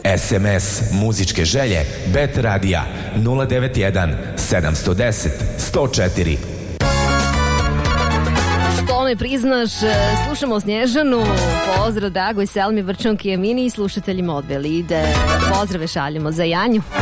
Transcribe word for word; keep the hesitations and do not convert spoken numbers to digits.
S M S muzičke želje Bet Radija nula devet jedan sedam jedan nula sto četiri. Što me priznaš, slušamo Snježanu. Pozdrav Dragoj, Selmi, Vrčanki, Emini i slušateljima od Velide. Pozdrave šaljemo za Janju.